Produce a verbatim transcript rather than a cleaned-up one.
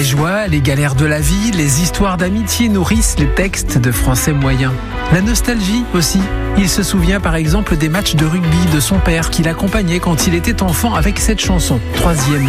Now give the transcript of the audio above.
Les joies, les galères de la vie, les histoires d'amitié nourrissent les textes de français moyen. La nostalgie aussi. Il se souvient par exemple des matchs de rugby de son père qui l'accompagnait quand il était enfant avec cette chanson. Troisième